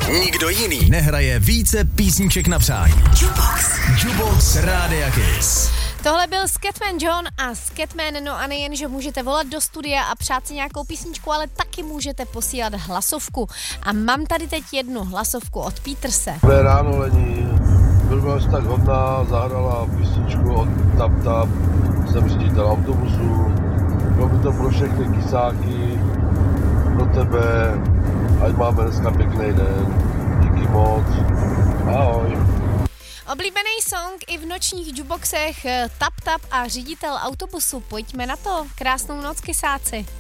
Nikdo jiný nehraje více písniček na přání. Jukebox Rádia Kiss. Tohle byl Scatman John a Scatman, no a nejen, že můžete volat do studia a přát si nějakou písničku, ale taky můžete posílat hlasovku. A mám tady teď jednu hlasovku od Peterse. Dobré ráno, Lení. Byla jsi tak hodná, zahrala písničku od Tap Tap, jsem ředitel autobusu. Bylo by to pro všechny kysáky, pro tebe, ať máme dneska pěkný den. Díky moc. Ahoj. Oblíbený song i v nočních jukeboxech Tap Tap a ředitel autobusu. Pojďme na to. Krásnou noc, kysáci.